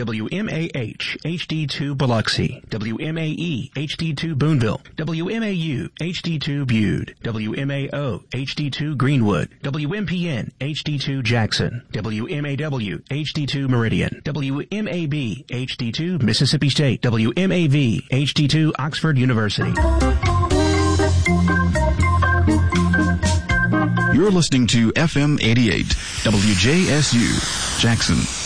WMAH HD2 Biloxi, WMAE HD2 Boonville, WMAU HD2 Bude, WMAO HD2 Greenwood, WMPN HD2 Jackson, WMAW HD2 Meridian, WMAB HD2 Mississippi State, WMAV HD2 Oxford University. You're listening to FM 88, WJSU, Jackson.